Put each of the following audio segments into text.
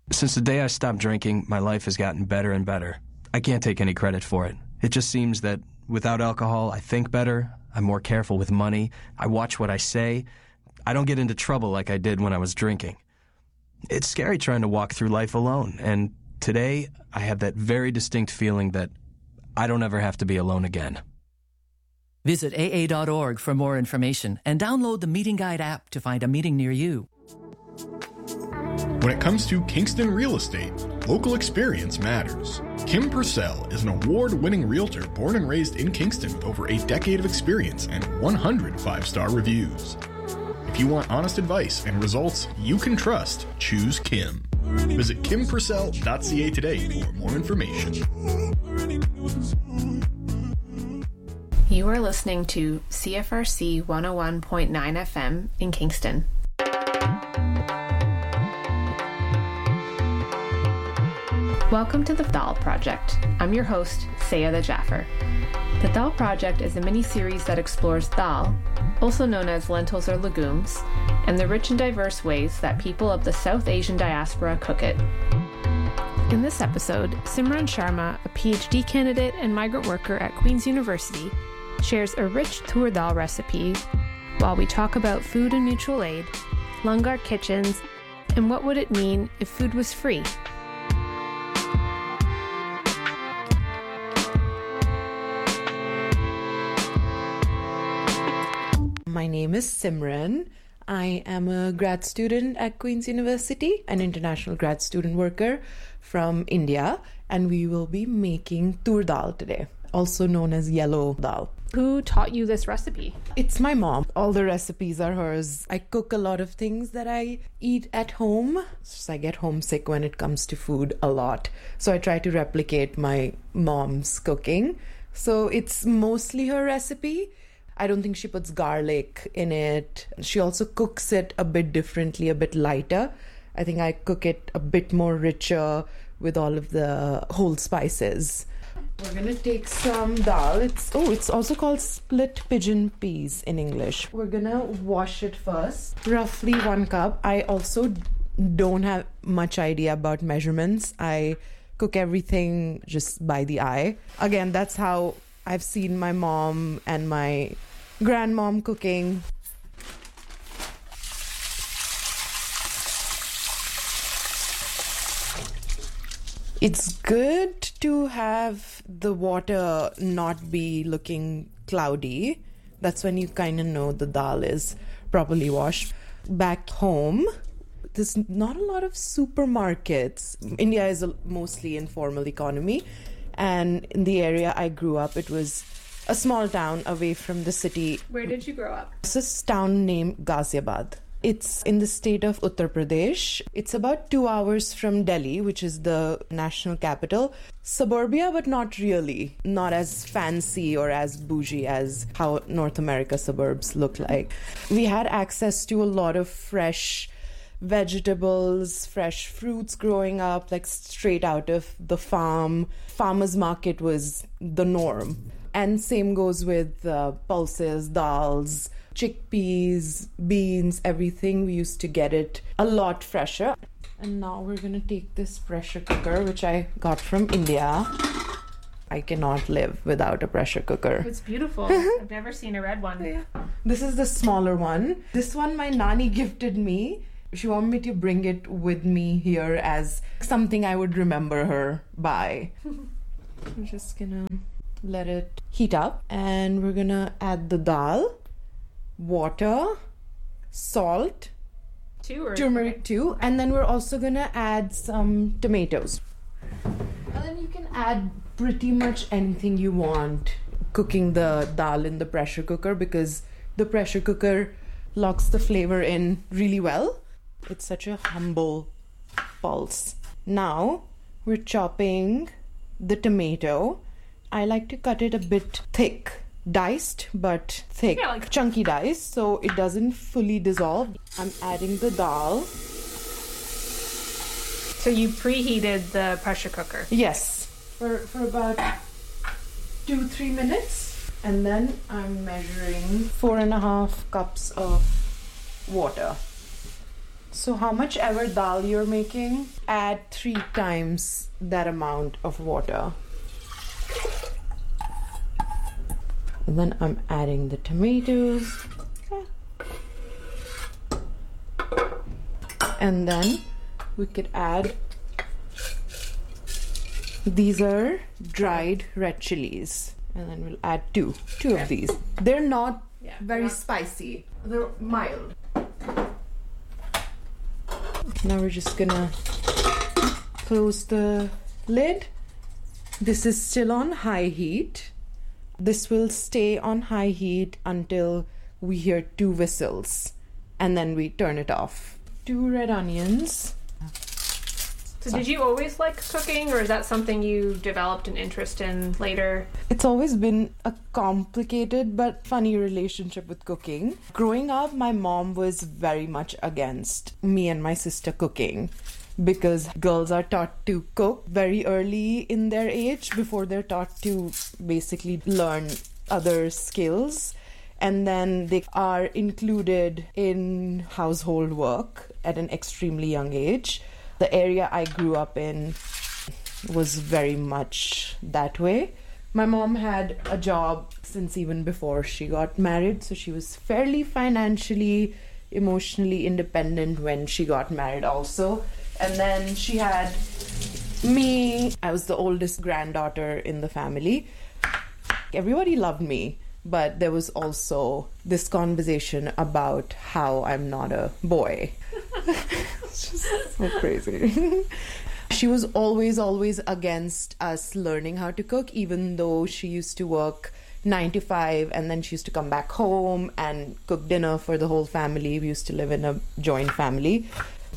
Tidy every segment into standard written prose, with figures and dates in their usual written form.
Since the day I stopped drinking, my life has gotten better and better. I can't take any credit for it. It just seems that without alcohol, I think better, I'm more careful with money, I watch what I say, I don't get into trouble like I did when I was drinking. It's scary trying to walk through life alone, and today I have that very distinct feeling that I don't ever have to be alone again. Visit AA.org for more information and download the Meeting Guide app to find a meeting near you. When it comes to Kingston real estate, local experience matters. Kim Purcell is an award-winning realtor born and raised in Kingston with over a decade of experience and 100 five-star reviews. If you want honest advice and results you can trust, choose Kim. Visit kimpurcell.ca today for more information. You are listening to CFRC 101.9 FM in Kingston. Welcome to the Dal Project. I'm your host, Sayeda Jaffer. The Dal Project is a mini-series that explores dal, also known as lentils or legumes, and the rich and diverse ways that people of the South Asian diaspora cook it. In this episode, Simran Sharma, a PhD candidate and migrant worker at Queen's University, shares a rich tur dal recipe while we talk about food and mutual aid, Langar kitchens, and what would it mean if food was free. My name is Simran. I am a grad student at Queen's University, an international grad student worker from India, and we will be making tur dal today, also known as yellow dal. Who taught you this recipe? It's my mom. All the recipes are hers. I cook a lot of things that I eat at home. So I get homesick when it comes to food a lot. So I try to replicate my mom's cooking. So it's mostly her recipe. I don't think she puts garlic in it. She also cooks it a bit differently, a bit lighter. I think I cook it a bit more richer with all of the whole spices. We're going to take some dal. It's also called split pigeon peas in English. We're going to wash it first. Roughly 1 cup. I also don't have much idea about measurements. I cook everything just by the eye. Again, that's how I've seen my mom and my grandmom cooking. It's good to have the water not be looking cloudy. That's when you kind of know the dal is properly washed. Back home, there's not a lot of supermarkets. India is a mostly informal economy. And in the area I grew up, it was a small town away from the city. Where did you grow up? It's this town named Ghaziabad. It's in the state of Uttar Pradesh. It's about 2 hours from Delhi, which is the national capital. Suburbia, but not really. Not as fancy or as bougie as how North America suburbs look like. We had access to a lot of fresh vegetables, fresh fruits growing up, like straight out of the farm. Farmers market was the norm. And same goes with pulses, dals, chickpeas, beans, everything. We used to get it a lot fresher. And now we're going to take this pressure cooker, which I got from India. I cannot live without a pressure cooker. It's beautiful. I've never seen a red one. Yeah. This is the smaller one. This one my nanny gifted me. She wanted me to bring it with me here as something I would remember her by. I'm just gonna let it heat up, and we're gonna add the dal, water, salt, turmeric too, and then we're also gonna add some tomatoes. And then you can add pretty much anything you want cooking the dal in the pressure cooker, because the pressure cooker locks the flavor in really well. It's such a humble pulse. Now we're chopping the tomato. I like to cut it a bit thick, diced but thick, Yeah, like chunky dice, so it doesn't fully dissolve. I'm adding the dal. So you preheated the pressure cooker? Yes, for about 2-3 minutes, and then I'm measuring 4.5 cups of water. So how much ever dal you're making, add 3 times that amount of water. And then I'm adding the tomatoes. And then we could add, these are dried red chilies. And then we'll add two of these. They're not very spicy. They're mild. Now we're just gonna close the lid. This is still on high heat. This will stay on high heat until we hear 2 whistles, and then we turn it off. 2 red onions. So did you always like cooking, or is that something you developed an interest in later? It's always been a complicated but funny relationship with cooking. Growing up, my mom was very much against me and my sister cooking because girls are taught to cook very early in their age before they're taught to basically learn other skills. And then they are included in household work at an extremely young age. The area I grew up in was very much that way. My mom had a job since even before she got married, so she was fairly financially, emotionally independent when she got married also. And then she had me. I was the oldest granddaughter in the family. Everybody loved me, but there was also this conversation about how I'm not a boy. It's just so crazy. She was always against us learning how to cook, even though she used to work 9 to 5 and then she used to come back home and cook dinner for the whole family. We used to live in a joint family.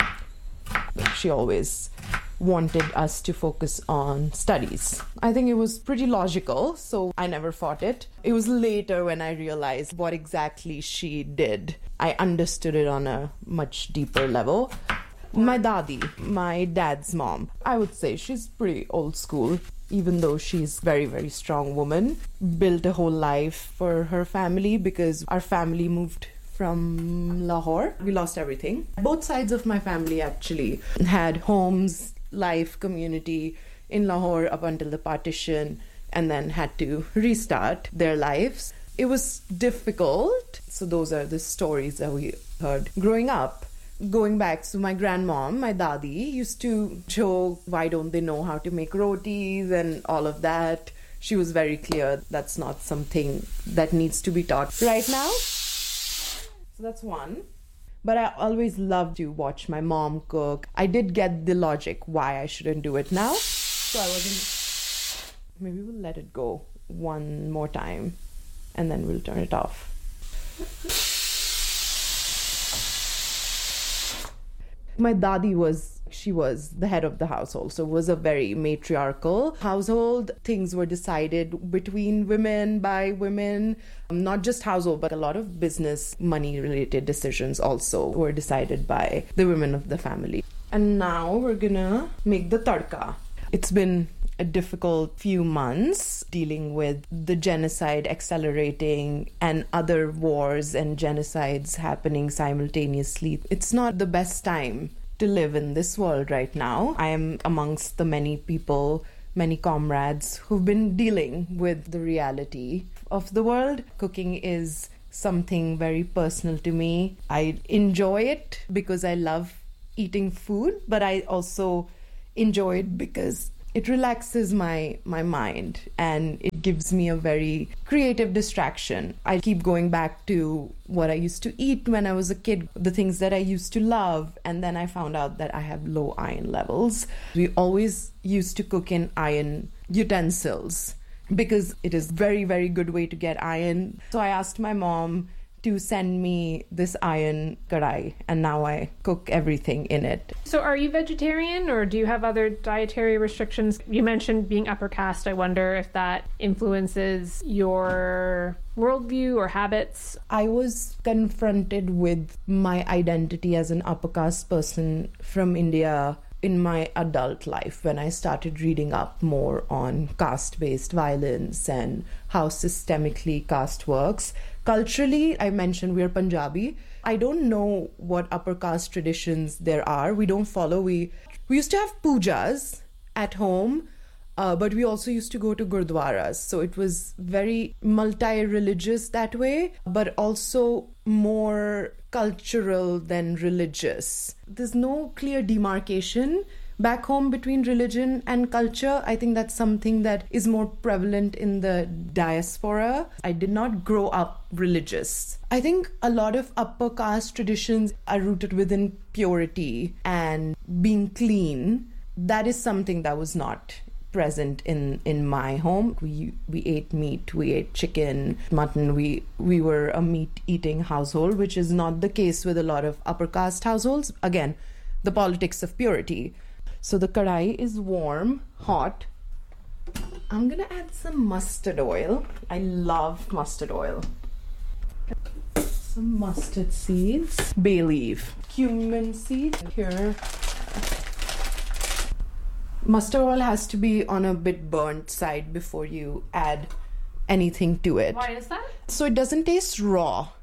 She always wanted us to focus on studies. I think it was pretty logical, so I never fought it. It was later when I realized what exactly she did. I understood it on a much deeper level. My dadi, my dad's mom, I would say she's pretty old school, even though she's very, very strong woman. Built a whole life for her family because our family moved from Lahore. We lost everything. Both sides of my family actually had homes, life, community in Lahore up until the partition, and then had to restart their lives. It was difficult. So those are the stories that we heard growing up. Going back to my grandmom, my dadi used to joke, why don't they know how to make rotis and all of that. She was very clear that's not something that needs to be taught right now. So that's one. But I always loved to watch my mom cook. I did get the logic why I shouldn't do it now. So I wasn't... Maybe we'll let it go one more time and then we'll turn it off. My dadi was the head of the household, so it was a very matriarchal household. Things were decided between women, by women, not just household, but a lot of business, money-related decisions also were decided by the women of the family. And now we're gonna make the tadka. It's been a difficult few months dealing with the genocide accelerating and other wars and genocides happening simultaneously. It's not the best time to live in this world right now. I am amongst the many people, many comrades who've been dealing with the reality of the world. Cooking is something very personal to me. I enjoy it because I love eating food, but I also enjoy it because it relaxes my mind and it gives me a very creative distraction. I keep going back to what I used to eat when I was a kid, the things that I used to love, and then I found out that I have low iron levels. We always used to cook in iron utensils because it is very, very good way to get iron. So I asked my mom to send me this iron karai, and now I cook everything in it. So are you vegetarian, or do you have other dietary restrictions? You mentioned being upper caste. I wonder if that influences your worldview or habits. I was confronted with my identity as an upper caste person from India in my adult life when I started reading up more on caste-based violence and how systemically caste works. Culturally, I mentioned we're Punjabi, I don't know what upper caste traditions there are. We don't follow. We used to have pujas at home, but we also used to go to gurdwaras. So it was very multi-religious that way, but also more cultural than religious. There's no clear demarcation back home between religion and culture. I think that's something that is more prevalent in the diaspora. I did not grow up religious. I think a lot of upper caste traditions are rooted within purity and being clean. That is something that was not present in my home. We ate meat, we ate chicken, mutton. We were a meat-eating household, which is not the case with a lot of upper caste households. Again, the politics of purity. So the kadai is warm, hot. I'm gonna add some mustard oil. I love mustard oil. Some mustard seeds, bay leaf, cumin seeds here. Mustard oil has to be on a bit burnt side before you add anything to it. Why is that? So it doesn't taste raw.